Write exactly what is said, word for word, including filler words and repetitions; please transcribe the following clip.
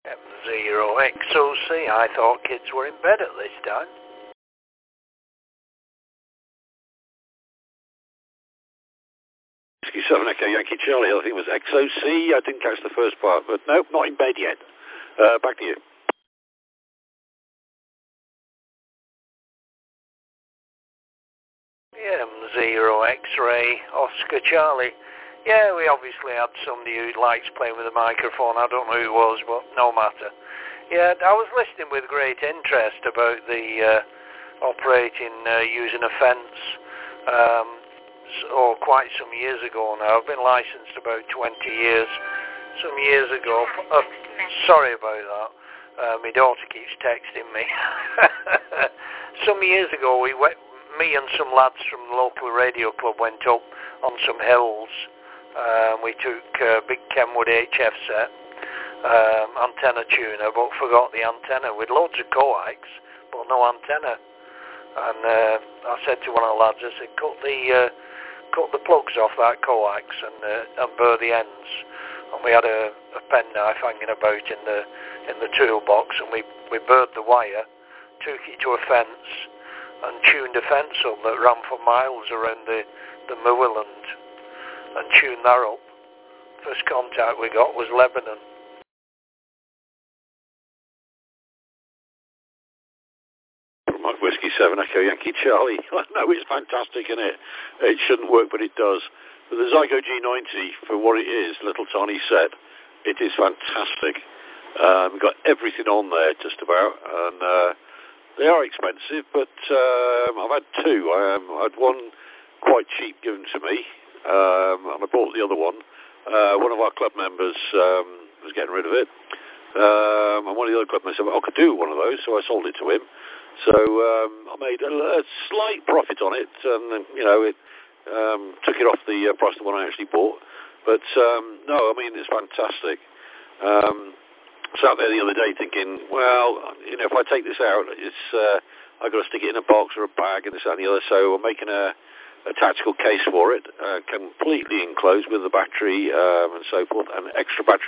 M zero X O C, I thought kids were in bed at this time. Whiskey seven Echo Yankee Charlie, I think it was X O C, I didn't catch the first part, but nope, not in bed yet. Uh, back to you. M zero X-ray Oscar Charlie. Yeah, we obviously had somebody who likes playing with a microphone. I don't know who it was, but no matter. Yeah, I was listening with great interest about the uh, operating uh, using a fence. Um, oh, quite some years ago now. I've been licensed about twenty years. Some years ago. Uh, sorry about that. Uh, my daughter keeps texting me. Some years ago, we went, me and some lads from the local radio club went up on some hills. Um, we took a big Kenwood H F set, um, antenna tuner, but forgot the antenna with loads of coax, but no antenna. And uh, I said to one of the lads, I said, cut the uh, cut the plugs off that coax and uh, and burr the ends. And we had a, a penknife hanging about in the in the toolbox, and we we burred the wire, took it to a fence, and tuned a fence up that ran for miles around the the moorland, and tuned that up. First contact we got was Lebanon. Mike Whiskey seven Echo Yankee Charlie. I know it's fantastic, isn't it? It shouldn't work, but it does. But the Zygo G ninety, for what it is, little tiny set, it is fantastic. Um, we've got everything on there, just about, and uh, they are expensive, but um, I've had two. Um, I had one quite cheap given to me, um, and I bought the other one. Uh, one of our club members um, was getting rid of it, um, and one of the other club members said, well, I could do one of those, so I sold it to him. So um, I made a, a slight profit on it, and you know, it um, took it off the uh, price of the one I actually bought. But um, no, I mean, it's fantastic. Um, sat there the other day thinking, well, you know, if I take this out, it's uh, I've got to stick it in a box or a bag and this and the other. So I'm making a, a tactical case for it, uh, completely enclosed with the battery um, and so forth, and extra battery.